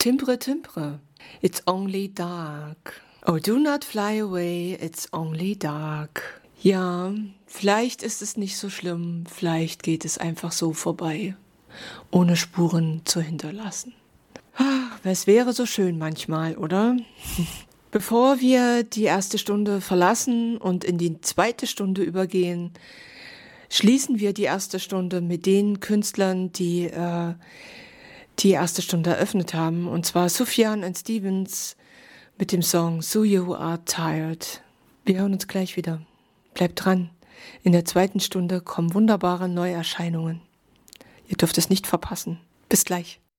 Timbre, timbre, it's only dark. Oh, do not fly away, it's only dark. Ja, vielleicht ist es nicht so schlimm, vielleicht geht es einfach so vorbei, ohne Spuren zu hinterlassen. Es wäre so schön manchmal, oder? Bevor wir die erste Stunde verlassen und in die zweite Stunde übergehen, schließen wir die erste Stunde mit den Künstlern, die die erste Stunde eröffnet haben, und zwar Sufjan and Stevens mit dem Song So You Are Tired. Wir hören uns gleich wieder. Bleibt dran. In der zweiten Stunde kommen wunderbare Neuerscheinungen. Ihr dürft es nicht verpassen. Bis gleich.